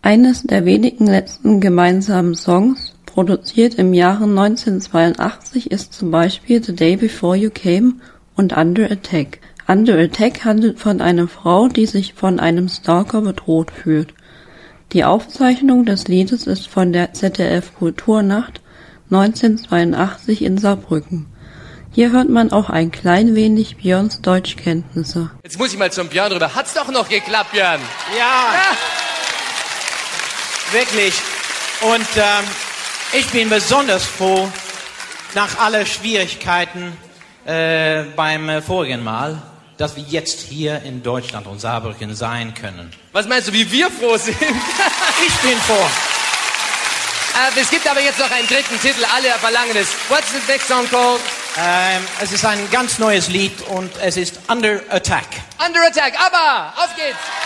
Eines der wenigen letzten gemeinsamen Songs, produziert im Jahre 1982, ist zum Beispiel The Day Before You Came und Under Attack. Under Attack handelt von einer Frau, die sich von einem Stalker bedroht fühlt. Die Aufzeichnung des Liedes ist von der ZDF Kulturnacht 1982 in Saarbrücken. Hier hört man auch ein klein wenig Björns Deutschkenntnisse. Jetzt muss ich mal zum Björn rüber. Hat's doch noch geklappt, Björn? Ja. Wirklich. Und ich bin besonders froh, nach aller Schwierigkeiten beim vorigen Mal, dass wir jetzt hier in Deutschland und Saarbrücken sein können. Was meinst du, wie wir froh sind? Ich bin froh. Es gibt aber jetzt noch einen dritten Titel. Alle verlangen es. What's the next song called? Es ist ein ganz neues Lied und es ist Under Attack. Under Attack. Aber auf geht's.